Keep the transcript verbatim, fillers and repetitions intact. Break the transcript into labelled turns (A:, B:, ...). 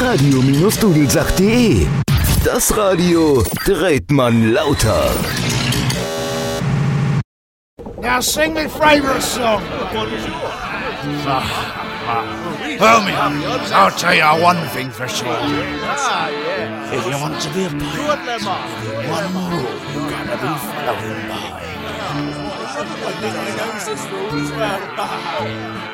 A: radio-dudelsach punkt de. Das Radio dreht man lauter.
B: Now sing me favourite song. Well, me, I'll tell you one thing for sure. If you want to be a pirate, there's one rule you gotta be following by.